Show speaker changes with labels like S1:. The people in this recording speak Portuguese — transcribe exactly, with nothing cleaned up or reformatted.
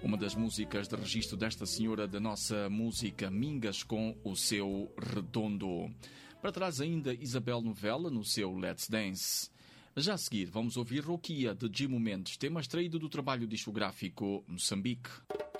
S1: Uma das músicas de registro desta senhora da nossa música, Mingas com o seu Redondo. Para trás ainda Isabel Novella no seu Let's Dance. Já a seguir vamos ouvir Roquia de Gimo Mendes, tema extraído do trabalho discográfico Moçambique.